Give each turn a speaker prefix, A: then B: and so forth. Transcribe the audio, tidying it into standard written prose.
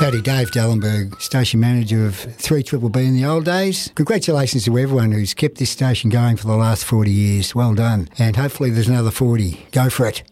A: Howdy, Dave Dallenberg, station manager of 3BBB in the old days. Congratulations to everyone who's kept this station going for the last 40 years. Well done. And hopefully there's another 40. Go for it.